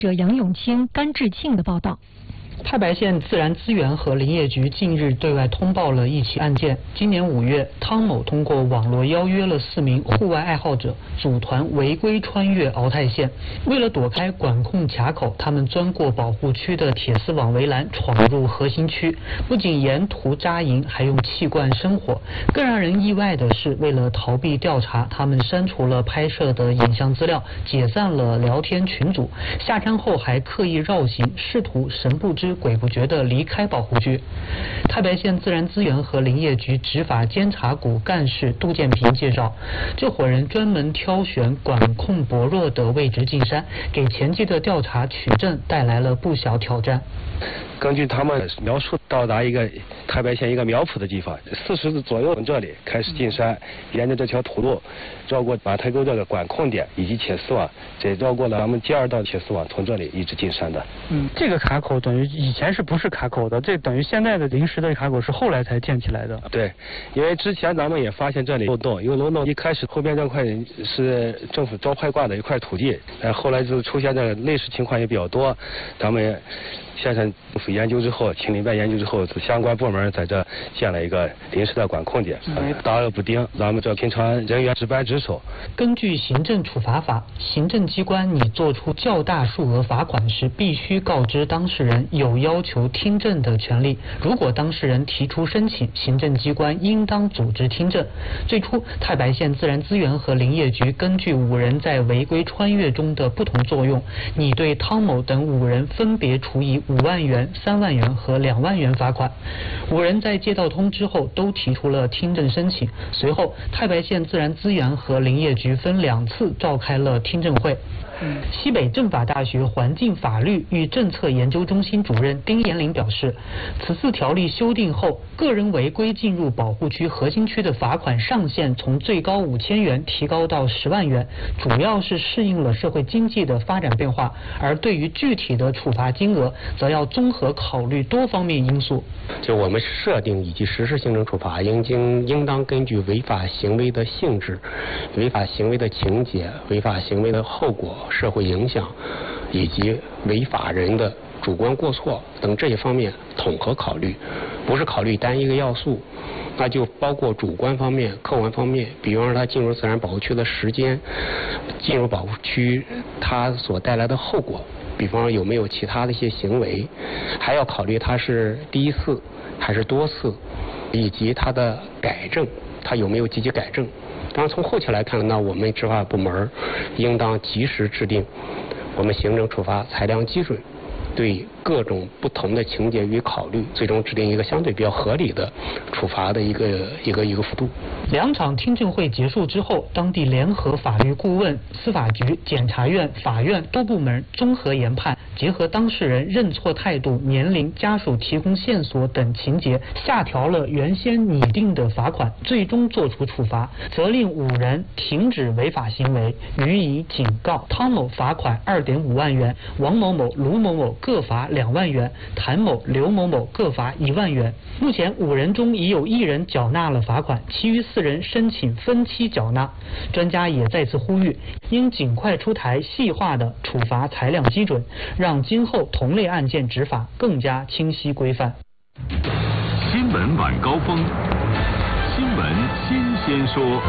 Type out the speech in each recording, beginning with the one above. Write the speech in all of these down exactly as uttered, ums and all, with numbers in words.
者杨永清、甘志庆的报道。 太白县自然资源和林业局近日对外通报了一起案件。今年五月，汤某通过网络邀约了四名户外爱好者，组团违规穿越鳌泰县。为了躲开管控卡口，他们钻过保护区的铁丝网围栏，闯入核心区。不仅沿途扎营，还用气罐生火。更让人意外的是，为了逃避调查，他们删除了拍摄的影像资料，解散了聊天群组。下山后还刻意绕行，试图神不知鬼不觉地离开保护区。太白县自然资源和林业局执法监察股干事杜建平介绍，这伙人专门挑选管控薄弱的位置进山，给前期的调查取证带来了不小挑战。 根据他们描述，到达一个太白县一个苗圃的地方，四十度左右从这里开始进山，沿着这条土路绕过马太沟这个管控点以及铁丝网，再绕过了咱们第二道铁丝网，从这里一直进山的。 嗯，这个卡口等于以前是不是卡口的？这等于现在的临时的卡口是后来才建起来的。 对，因为之前咱们也发现这里漏洞，因为漏洞一开始后边这块是政府招拍挂的一块土地，呃，后来就出现这类似情况也比较多，咱们县城政府研究之后，秦林办研究之后，相关部门在这建了一个临时的管控点，嗯、大而不定，咱们这平常人员值班值守。 根据行政处罚法，行政机关拟作出较大数额罚款时，必须告知当事人有要求听证的权利。如果当事人提出申请，行政机关应当组织听证。最初，太白县自然资源和林业局根据五人在违规穿越中的不同作用，拟对汤某等五人分别处以五万元、三万元和两万元罚款。五人在接到通知后都提出了听证申请。随后，太白县自然资源和林业局分两次召开了听证会。西北政法大学环境法律与政策研究中心主任丁延林表示，此次条例修订后，个人违规进入保护区核心区的罚款上限从最高五千元提高到十万元，主要是适应了社会经济的发展变化，而对于具体的处罚金额，则要综合考虑多方面因素。 就我们设定以及实施行政处罚，应经应当根据违法行为的性质、违法行为的情节、违法行为的后果、社会影响以及违法人的主观过错等这些方面统合考虑，不是考虑单一个要素，那就包括主观方面、客观方面，比方说他进入自然保护区的时间，进入保护区他所带来的后果，比方说有没有其他的一些行为，还要考虑他是第一次还是多次，以及他的改正，他有没有积极改正。当然从后期来看，那我们执法部门应当及时制定我们行政处罚裁量基准，对各种不同的情节予以考虑，最终制定一个相对比较合理的处罚的一个一个一个幅度。 两场听证会结束之后，当地联合法律顾问、司法局、检察院、法院多部门综合研判，结合当事人认错态度、年龄、家属提供线索等情节，下调了原先拟定的罚款，最终作出处罚，责令五人停止违法行为，予以警告。汤某罚款二点五万元，王某某、卢某某各罚两万元，谭某、刘某某各罚一万元。目前五人中已有一人缴纳了罚款，其余四人申请分期缴纳。专家也再次呼吁，应尽快出台细化的处罚裁量基准，让今后同类案件执法更加清晰规范。 新闻晚高峰，新闻新鲜说。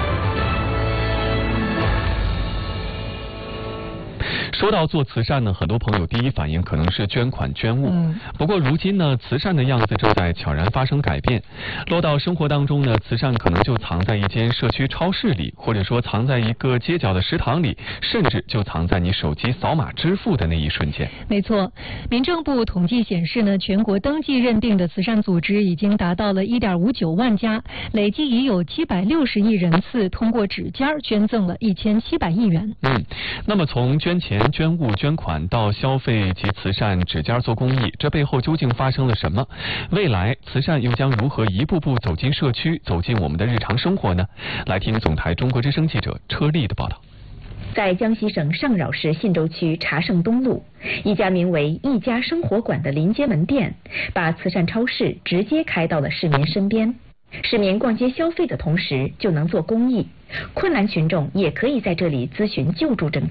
说到做慈善呢，很多朋友第一反应可能是捐款捐物。嗯、不过如今呢，慈善的样子正在悄然发生改变。落到生活当中呢，慈善可能就藏在一间社区超市里，或者说藏在一个街角的食堂里，甚至就藏在你手机扫码支付的那一瞬间。 没错，民政部统计显示呢，全国登记认定的慈善组织已经达到了一点五九万家，累计已有七百六十亿人次通过指尖捐赠了一千七百亿元。 嗯，那么从捐钱、捐物、捐款到消费及慈善指尖做公益，这背后究竟发生了什么？未来慈善又将如何一步步走进社区，走进我们的日常生活呢？来听总台中国之声记者车丽的报道。 在江西省上饶市信州区茶圣东路，一家名为一家生活馆的临街门店，把慈善超市直接开到了市民身边。市民逛街消费的同时就能做公益，困难群众也可以在这里咨询救助政策。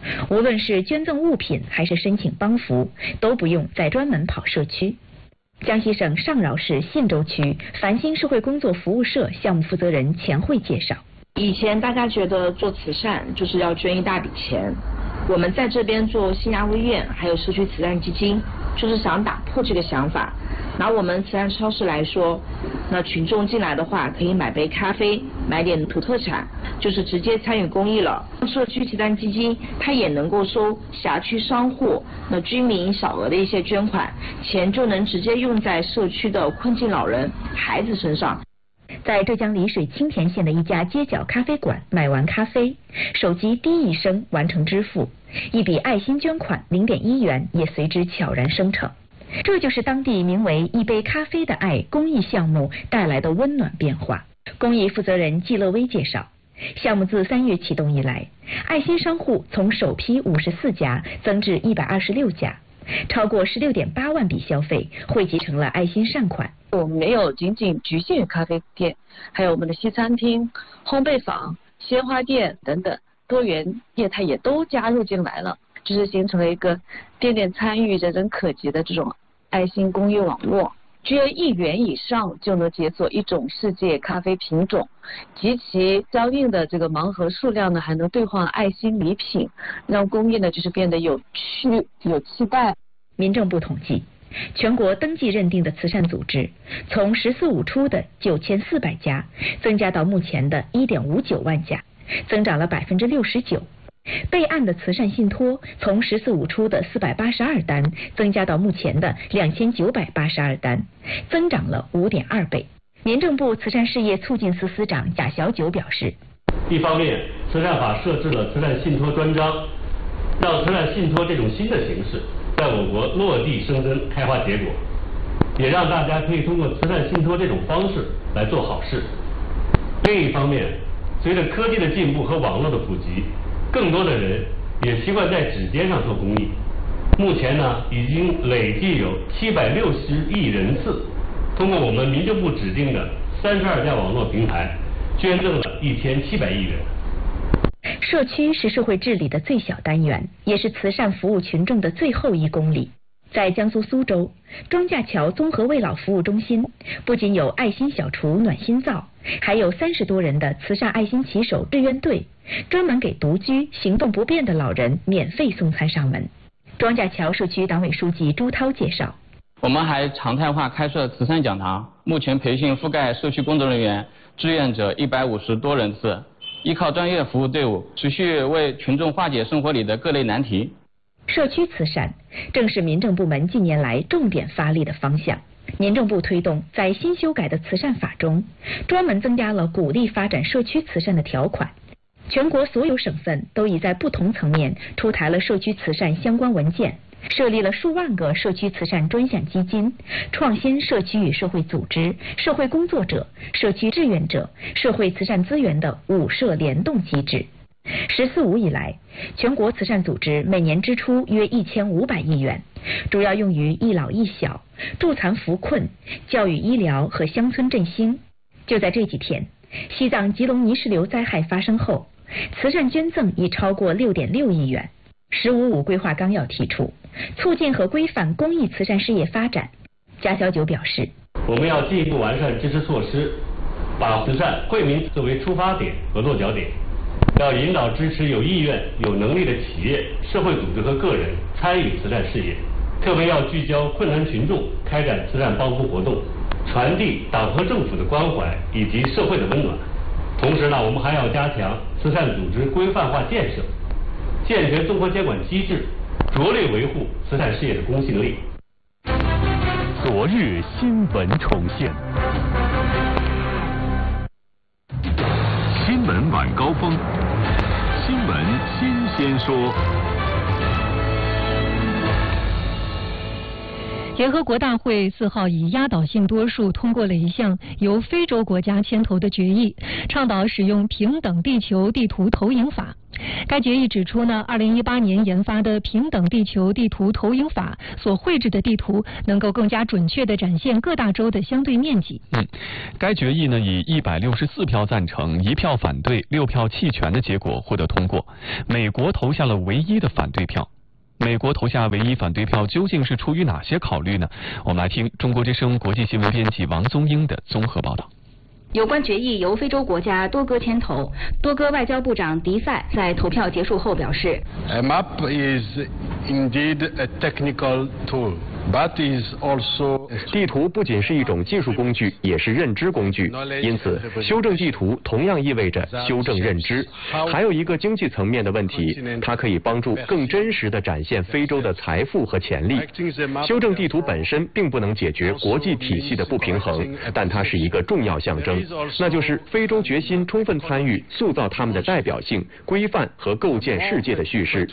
无论是捐赠物品还是申请帮扶，都不用再专门跑社区。江西省上饶市信州区繁星社会工作服务社项目负责人钱慧介绍， 以前大家觉得做慈善就是要捐一大笔钱，我们在这边做新亚微院还有社区慈善基金，就是想打破这个想法。拿我们慈善超市来说，那群众进来的话可以买杯咖啡，买点土特产，就是直接参与公益了。社区慈善基金它也能够收辖区商户那居民小额的一些捐款，钱就能直接用在社区的困境老人孩子身上。 在浙江丽水青田县的一家街角咖啡馆买完咖啡，手机滴一声完成支付，一笔爱心捐款零点一元也随之悄然生成。这就是当地名为一杯咖啡的爱公益项目带来的温暖变化。公益负责人季乐威介绍，项目自三月启动以来，爱心商户从首批五十四家增至一百二十六家，超过十六点八万笔消费汇集成了爱心善款。 我们没有仅仅局限于咖啡店，还有我们的西餐厅、烘焙坊、鲜花店等等多元业态也都加入进来了，就是形成了一个店店参与、人人可及的这种爱心公益网络。捐一元以上就能解锁一种世界咖啡品种，及其相应的这个盲盒数量呢，还能兑换爱心礼品，让公益呢就是变得有趣、有期待。 民政部统计，全国登记认定的慈善组织从“十四五”初的九千四百家增加到目前的一点五九万家，增长了百分之六十九。备案的慈善信托从“十四五”初的四百八十二单增加到目前的两千九百八十二单，增长了五点二倍。民政部慈善事业促进司司长贾小九表示， 一方面，慈善法设置了慈善信托专章，让慈善信托这种新的形式在我国落地生根、开花结果，也让大家可以通过慈善信托这种方式来做好事。另一方面，随着科技的进步和网络的普及，更多的人也习惯在指尖上做公益。目前呢，已经累计有七百六十亿人次通过我们民政部指定的三十二家网络平台捐赠了一千七百亿元。 社区是社会治理的最小单元，也是慈善服务群众的最后一公里。在江苏苏州庄稼桥综合慰老服务中心，不仅有爱心小厨暖心灶，还有三十多人的慈善爱心骑手志愿队，专门给独居行动不便的老人免费送餐上门。庄稼桥社区党委书记朱涛介绍， 我们还常态化开设慈善讲堂，目前培训覆盖社区工作人员、志愿者一百五十多人次，依靠专业服务队伍，持续为群众化解生活里的各类难题。 社区慈善正是民政部门近年来重点发力的方向。民政部推动在新修改的慈善法中，专门增加了鼓励发展社区慈善的条款。全国所有省份都已在不同层面出台了社区慈善相关文件，设立了数万个社区慈善专项基金，创新社区与社会组织、社会工作者、社区志愿者、社会慈善资源的五社联动机制。十四五以来，全国慈善组织每年支出约一千五百亿元，主要用于一老一小、助残扶困、教育医疗和乡村振兴。就在这几天，西藏吉隆泥石流灾害发生后，慈善捐赠已超过六点六亿元。十五五规划纲要提出，促进和规范公益慈善事业发展。贾小九表示， 我们要进一步完善支持措施，把慈善惠民作为出发点和落脚点，要引导支持有意愿、有能力的企业、社会组织和个人参与慈善事业，特别要聚焦困难群众开展慈善帮扶活动，传递党和政府的关怀以及社会的温暖。同时呢，我们还要加强慈善组织规范化建设，健全综合监管机制，着力维护慈善事业的公信力。 昨日新闻重现，新闻晚高峰，新闻新鲜说。 联合国大会四号以压倒性多数通过了一项由非洲国家牵头的决议，倡导使用平等地球地图投影法。 该决议指出呢，二零一八年研发的平等地球地图投影法所绘制的地图能够更加准确地展现各大洲的相对面积。 嗯，该决议呢以一百六十四票赞成、一票反对、六票弃权的结果获得通过。美国投下了唯一的反对票。美国投下唯一反对票究竟是出于哪些考虑呢？我们来听中国之声国际新闻编辑王宗英的综合报道。 有关决议由非洲国家多哥牵头，多哥外交部长迪塞在投票结束后表示 A map is indeed a technical tool. But is also 地图不仅是一种技术工具，也是认知工具。因此，修正地图同样意味着修正认知。还有一个经济层面的问题，它可以帮助更真实地展现非洲的财富和潜力。修正地图本身并不能解决国际体系的不平衡，但它是一个重要象征，那就是非洲决心充分参与塑造他们的代表性、规范和构建世界的叙事。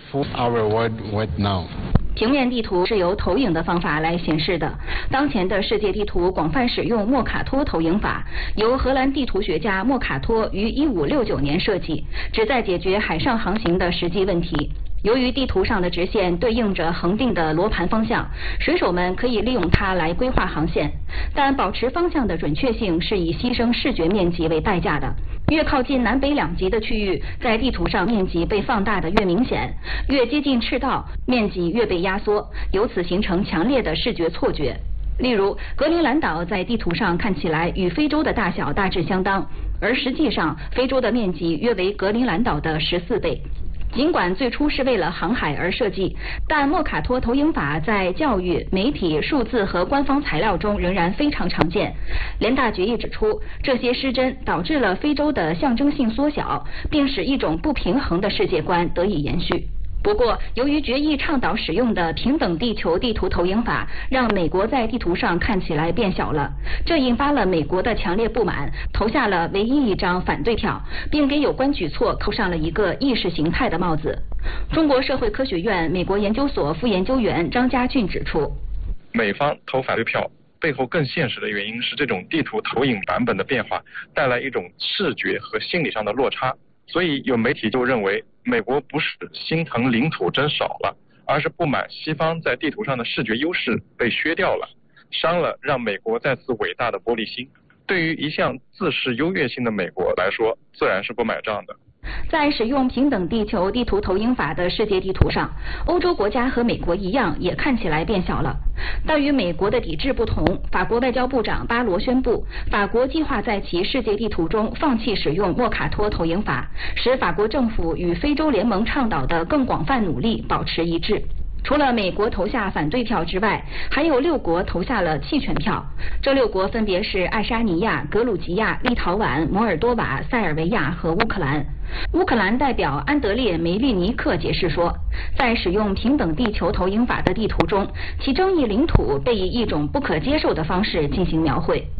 平面地图是由投影的方法来显示的。当前的世界地图广泛使用莫卡托投影法，由荷兰地图学家莫卡托于一五六九年设计，旨在解决海上航行的实际问题。由于地图上的直线对应着恒定的罗盘方向，水手们可以利用它来规划航线，但保持方向的准确性是以牺牲视觉面积为代价的。越靠近南北两极的区域，在地图上面积被放大的越明显，越接近赤道，面积越被压缩，由此形成强烈的视觉错觉。例如，格陵兰岛在地图上看起来与非洲的大小大致相当，而实际上非洲的面积约为格陵兰岛的十四倍。尽管最初是为了航海而设计，但莫卡托投影法在教育、媒体、数字和官方材料中仍然非常常见。联大决议指出，这些失真导致了非洲的象征性缩小，并使一种不平衡的世界观得以延续。不过，由于决议倡导使用的平等地球地图投影法，让美国在地图上看起来变小了，这引发了美国的强烈不满，投下了唯一一张反对票，并给有关举措扣上了一个意识形态的帽子。中国社会科学院美国研究所副研究员张家俊指出， 美方投反对票背后更现实的原因是这种地图投影版本的变化带来一种视觉和心理上的落差。所以有媒体就认为，美国不是心疼领土真少了，而是不满西方在地图上的视觉优势被削掉了，伤了让美国再次伟大的玻璃心。对于一向自视优越性的美国来说，自然是不买账的。 在使用平等地球地图投影法的世界地图上，欧洲国家和美国一样也看起来变小了。但与美国的抵制不同，法国外交部长巴罗宣布，法国计划在其世界地图中放弃使用莫卡托投影法，使法国政府与非洲联盟倡导的更广泛努力保持一致。除了美国投下反对票之外，还有六国投下了弃权票。这六国分别是爱沙尼亚、格鲁吉亚、立陶宛、摩尔多瓦、塞尔维亚和乌克兰。乌克兰代表安德烈梅利尼克解释说，在使用平等地球投影法的地图中，其争议领土被以一种不可接受的方式进行描绘。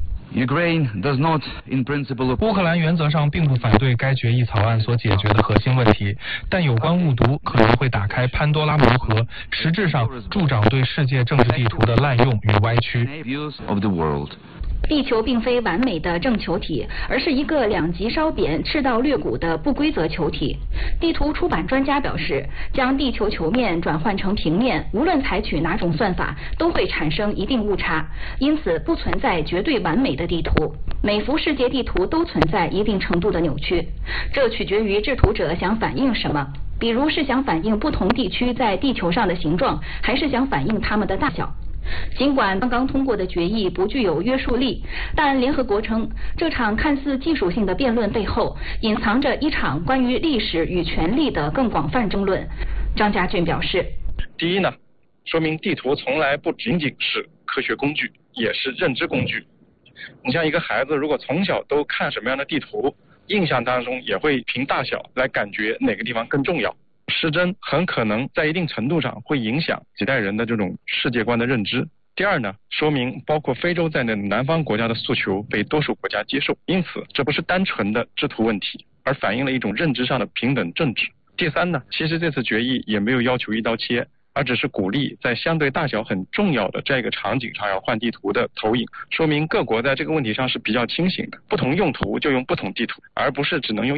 乌克兰原则上并不反对该决议草案所解决的核心问题，但有关误读可能会打开潘多拉魔盒，实质上助长对世界政治地图的滥用与歪曲。 地球并非完美的正球体，而是一个两极稍扁、赤道略鼓的不规则球体。地图出版专家表示，将地球球面转换成平面，无论采取哪种算法，都会产生一定误差，因此不存在绝对完美的地图。每幅世界地图都存在一定程度的扭曲，这取决于制图者想反映什么，比如是想反映不同地区在地球上的形状，还是想反映它们的大小。尽管刚刚通过的决议不具有约束力，但联合国称，这场看似技术性的辩论背后隐藏着一场关于历史与权力的更广泛争论。张家俊表示， 第一呢，说明地图从来不仅仅是科学工具，也是认知工具。你像一个孩子如果从小都看什么样的地图，印象当中也会凭大小来感觉哪个地方更重要。失真很可能在一定程度上会影响几代人的这种世界观的认知。第二呢，说明包括非洲在内的南方国家的诉求被多数国家接受，因此这不是单纯的制图问题，而反映了一种认知上的平等政治。第三呢，其实这次决议也没有要求一刀切，而只是鼓励在相对大小很重要的这样一个场景上要换地图的投影，说明各国在这个问题上是比较清醒的，不同用途就用不同地图，而不是只能用一种。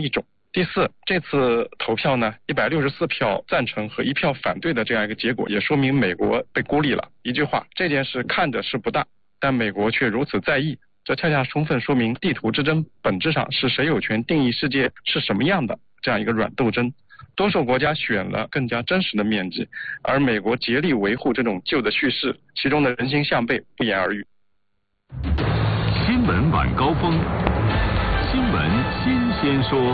第四，这次投票呢，一百六十四票赞成和一票反对的这样一个结果，也说明美国被孤立了。一句话，这件事看着是不大，但美国却如此在意，这恰恰充分说明地图之争本质上是谁有权定义世界是什么样的这样一个软斗争。多数国家选了更加真实的面积，而美国竭力维护这种旧的叙事，其中的人心向背不言而喻。 新闻晚高峰，新闻新鲜说。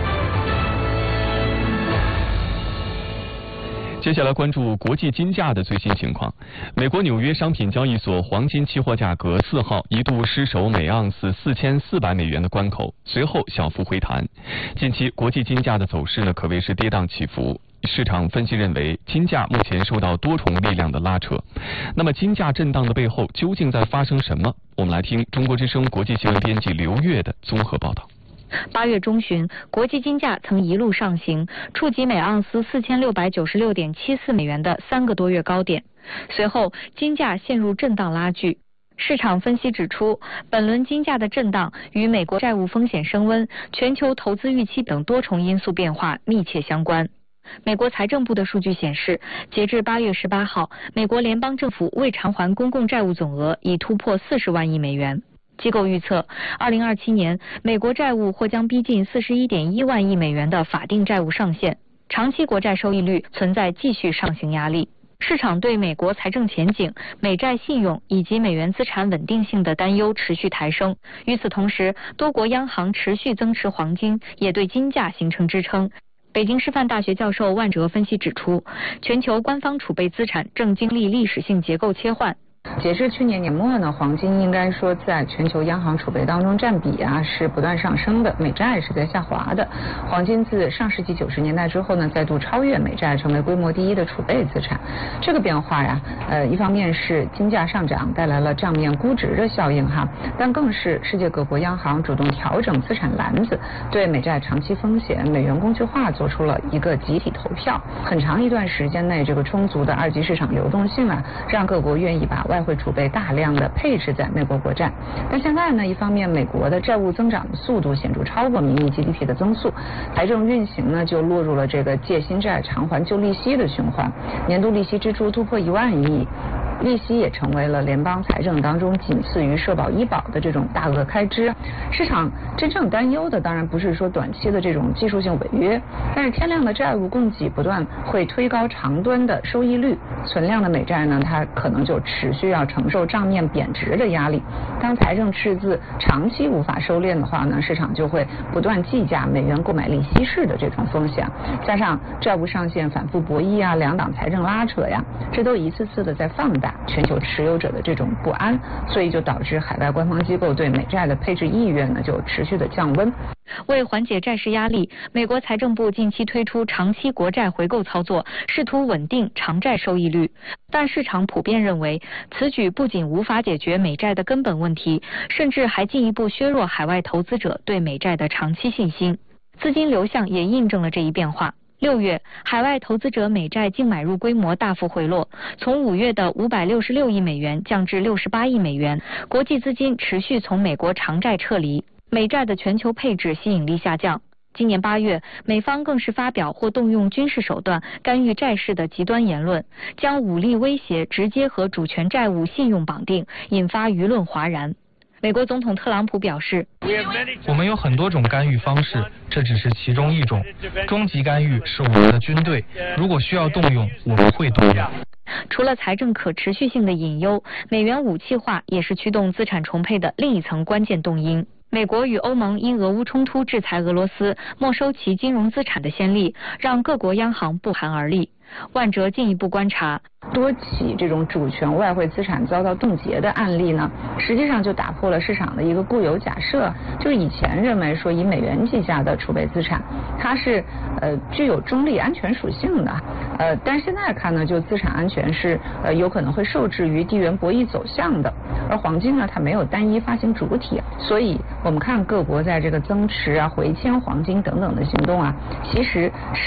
接下来关注国际金价的最新情况。美国纽约商品交易所黄金期货价格四号一度失守每盎司四千四百美元的关口，随后小幅回弹。近期国际金价的走势呢，可谓是跌宕起伏。市场分析认为，金价目前受到多重力量的拉扯。那么，金价震荡的背后究竟在发生什么？我们来听中国之声国际新闻编辑刘越的综合报道。 八月中旬，国际金价曾一路上行，触及每盎司四千六百九十六点七四美元的三个多月高点。随后，金价陷入震荡拉锯。市场分析指出，本轮金价的震荡与美国债务风险升温、全球投资预期等多重因素变化密切相关。美国财政部的数据显示，截至八月十八号，美国联邦政府未偿还公共债务总额已突破四十万亿美元。机构预测，二零二七年美国债务或将逼近四十一点一万亿美元的法定债务上限，长期国债收益率存在继续上行压力。市场对美国财政前景、美债信用以及美元资产稳定性的担忧持续抬升。与此同时，多国央行持续增持黄金，也对金价形成支撑。北京师范大学教授万哲分析指出，全球官方储备资产正经历历史性结构切换。 截至去年年末呢，黄金应该说在全球央行储备当中占比啊是不断上升的，美债是在下滑的。黄金自上世纪九十年代之后呢，再度超越美债，成为规模第一的储备资产。这个变化呀，呃，一方面是金价上涨带来了账面估值的效应哈，但更是世界各国央行主动调整资产篮子，对美债长期风险、美元工具化做出了一个集体投票。很长一段时间内，这个充足的二级市场流动性啊，让各国愿意把外汇储备大量的配置在美国国债。但现在呢，一方面美国的债务增长的速度显著超过名义 G D P 的增速，财政运行呢就落入了这个借新债偿还旧利息的循环，年度利息支出突破一万亿。利息也成为了联邦财政当中仅次于社保医保的这种大额开支。市场真正担忧的当然不是说短期的这种技术性违约，但是天量的债务供给不断会推高长端的收益率，存量的美债呢它可能就持续要承受账面贬值的压力。当财政赤字长期无法收敛的话呢，市场就会不断计价美元购买力稀释的这种风险，加上债务上限反复博弈啊，两党财政拉扯呀，这都一次次的在放大全球持有者的这种不安，所以就导致海外官方机构对美债的配置意愿呢就持续的降温。 为缓解债市压力，美国财政部近期推出长期国债回购操作，试图稳定长债收益率。但市场普遍认为，此举不仅无法解决美债的根本问题，甚至还进一步削弱海外投资者对美债的长期信心。资金流向也印证了这一变化。六月，海外投资者美债净买入规模大幅回落，从五月的五百六十六亿美元降至六十八亿美元。国际资金持续从美国长债撤离，美债的全球配置吸引力下降。今年八月，美方更是发表或动用军事手段干预债市的极端言论，将武力威胁直接和主权债务信用绑定，引发舆论哗然。美国总统特朗普表示， 我们有很多种干预方式，这只是其中一种。终极干预是我们的军队，如果需要动用，我们会动用。 除了财政可持续性的隐忧，美元武器化也是驱动资产重配的另一层关键动因。美国与欧盟因俄乌冲突制裁俄罗斯，没收其金融资产的先例，让各国央行不寒而栗。万哲进一步观察， 多起这种主权外汇资产遭到冻结的案例呢，实际上就打破了市场的一个固有假设，就是以前认为说以美元计价的储备资产，它是呃具有中立安全属性的，呃，但是现在看呢，就资产安全是呃有可能会受制于地缘博弈走向的，而黄金呢，它没有单一发行主体，所以我们看各国在这个增持啊、回迁黄金等等的行动啊，其实是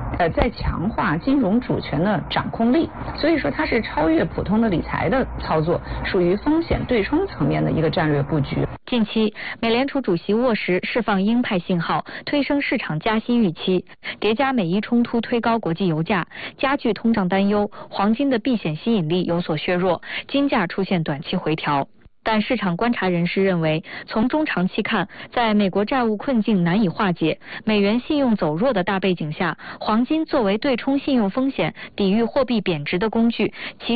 呃，在强化金融主权的掌控力，所以说它是超越普通的理财的操作，属于风险对冲层面的一个战略布局。 近期，美联储主席沃什释放鹰派信号，推升市场加息预期，叠加美伊冲突推高国际油价，加剧通胀担忧，黄金的避险吸引力有所削弱，金价出现短期回调。但市场观察人士认为，从中长期看，在美国债务困境难以化解、美元信用走弱的大背景下，黄金作为对冲信用风险、抵御货币贬值的工具，其